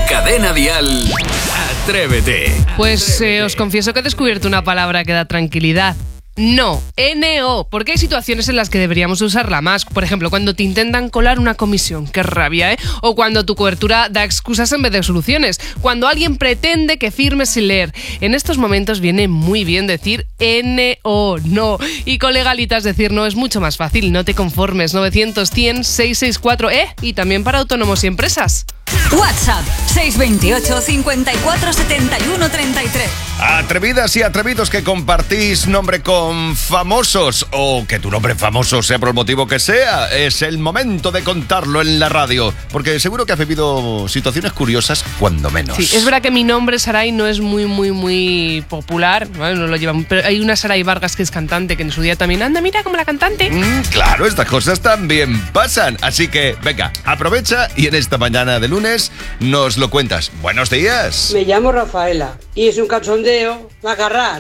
Cadena Dial, Atrévete. Pues os confieso que he descubierto una palabra que da tranquilidad. No, N-O, porque hay situaciones en las que deberíamos usarla más. Por ejemplo, cuando te intentan colar una comisión, qué rabia, ¿eh? O cuando tu cobertura da excusas en vez de soluciones. Cuando alguien pretende que firmes sin leer. En estos momentos viene muy bien decir N-O, no. Y con legalitas decir no es mucho más fácil, no te conformes. 900-100-664, y también para autónomos y empresas. WhatsApp 628 54 71 33. Atrevidas y atrevidos que compartís nombre con famosos o que tu nombre famoso sea por el motivo que sea, es el momento de contarlo en la radio, porque seguro que has vivido situaciones curiosas cuando menos. Sí, es verdad que mi nombre, Saray, no es muy popular, bueno, no lo llevan, pero hay una Saray Vargas que es cantante, que en su día también anda, mira como la cantante. Claro, estas cosas también pasan, así que venga, aprovecha y en esta mañana de lunes nos lo cuentas. Buenos días. Me llamo Rafaela y es un cachondeo. La carrá.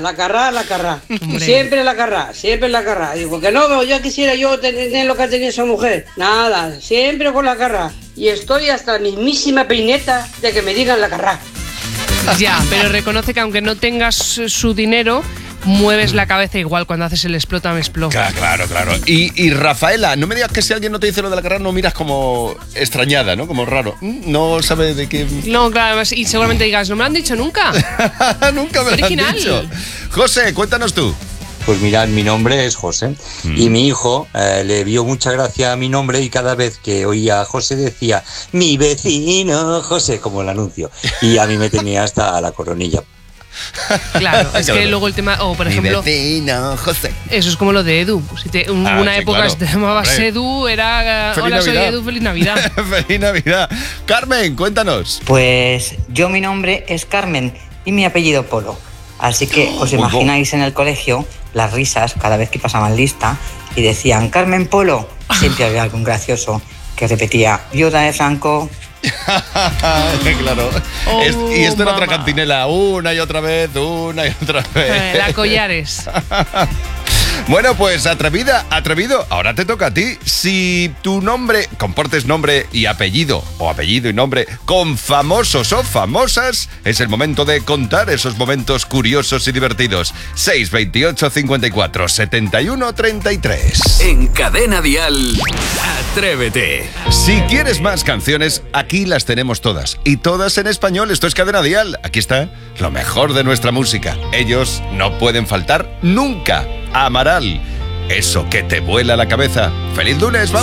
Siempre la carrá. Digo que no, yo quisiera yo tener lo que tenía esa mujer. Nada, siempre con la carrá. Y estoy hasta la mismísima peineta de que me digan la carrá. Ya, pero reconoce que aunque no tengas su dinero, mueves la cabeza igual cuando haces el explota me explota. Claro. Y Rafaela, no me digas que si alguien no te dice lo de la carrera no miras como extrañada, ¿no? Como raro. No sabes de qué... No, claro, y seguramente digas, ¿no me lo han dicho nunca? Nunca me lo han dicho. José, cuéntanos tú. Pues mirad, mi nombre es José y mi hijo le vio mucha gracia a mi nombre y cada vez que oía a José decía mi vecino José, como el anuncio, y a mí me tenía hasta la coronilla. Claro, es que luego el tema, por ejemplo, mi vecino José. Eso es como lo de Edu. Si una época claro. Te llamabas Edu, era hola, soy Edu, feliz Navidad. Feliz Navidad. Carmen, cuéntanos. Pues yo, mi nombre es Carmen y mi apellido Polo. Así que os imagináis en el colegio las risas cada vez que pasaban lista y decían Carmen Polo. Siempre había algún gracioso que repetía viuda de Franco. Claro. Y esto era otra cantinela, una y otra vez. La Collares. Bueno, pues atrevida, atrevido, ahora te toca a ti. Si tu nombre, compartes nombre y apellido, o apellido y nombre, con famosos o famosas, es el momento de contar esos momentos curiosos y divertidos. 628 54 71 33. En Cadena Dial, Atrévete. Si quieres más canciones, aquí las tenemos todas. Y todas en español. Esto es Cadena Dial. Aquí está lo mejor de nuestra música. Ellos no pueden faltar nunca. Amaral, eso que te vuela la cabeza. ¡Feliz lunes! ¡Vamos!